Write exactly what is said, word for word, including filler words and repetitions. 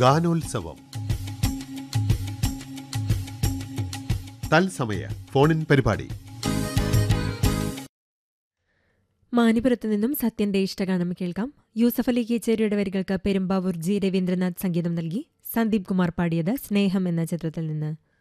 ഗാനോത്സവം തത്സമയ ഫോണിൻ പരിപാടി. മാനിപുരത്തു നിന്നും സത്യന്റെ ഇഷ്ടഗാനം കേൾക്കാം. യൂസഫ് അലി കീച്ചേരിയുടെ വരികൾക്ക് പെരുമ്പാവൂർ ജി രവീന്ദ്രനാഥ് സംഗീതം നൽകി. സന്ദീപ് കുമാർ പാടിയത് സ്നേഹം എന്ന ചിത്രത്തിൽ നിന്ന്.